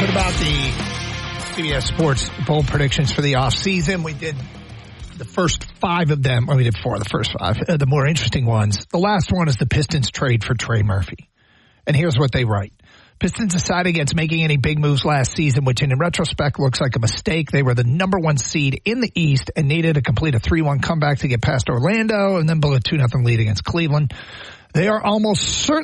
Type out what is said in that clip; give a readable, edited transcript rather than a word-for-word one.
What about the CBS Sports bold predictions for the offseason? We did the first 5 of them, or we did 4 of the first 5, the more interesting ones. The last one is the Pistons trade for Trey Murphy. And here's what they write. Pistons decided against making any big moves last season, which in retrospect looks like a mistake. They were the number 1 seed in the East and needed to complete a 3-1 comeback to get past Orlando and then blow a 2-0 lead against Cleveland. They are almost certain